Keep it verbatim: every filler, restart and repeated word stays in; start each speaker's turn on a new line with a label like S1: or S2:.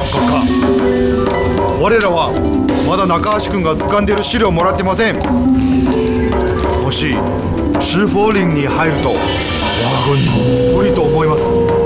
S1: か。我らはまだ中橋君が掴んでいる資料をもらってません。もし石佛林に入ると我が軍に無理と思います。